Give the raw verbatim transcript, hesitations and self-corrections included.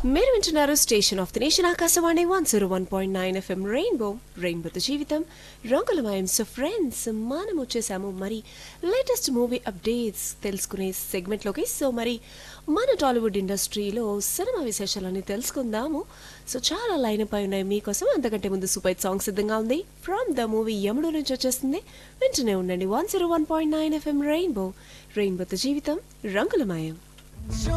మీరు వింటున్నారు station of the nation Akashvani one zero one point nine FM rainbow రెయిన్బోతో జీవితం రంగులమయం. సో ఫ్రెండ్స్, మనం వచ్చేసాము మరి లేటెస్ట్ మూవీ అప్డేట్స్ తెలుసుకునే సెగ్మెంట్లోకి. సో మరి మన టాలీవుడ్ ఇండస్ట్రీలో సినిమా విశేషాలన్నీ తెలుసుకుందాము. సో చాలా లైన్ పై ఉన్నాయి మీకోసం. అంతకంటే ముందు సూపర్ సాంగ్ సిద్ధంగా ఉంది. ఫ్రమ్ ద మూవీ యముడు నుంచి వచ్చేస్తుంది. వింటూనే ఉండండి one zero one point nine FM rainbow రెయిన్బోతో జీవితం రంగులమయం.